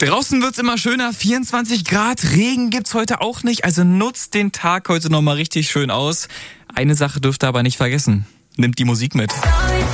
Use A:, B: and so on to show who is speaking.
A: Draußen wird's immer schöner, 24 Grad, Regen gibt's heute auch nicht, also nutzt den Tag heute nochmal richtig schön aus. Eine Sache dürft ihr aber nicht vergessen, nimmt die Musik mit.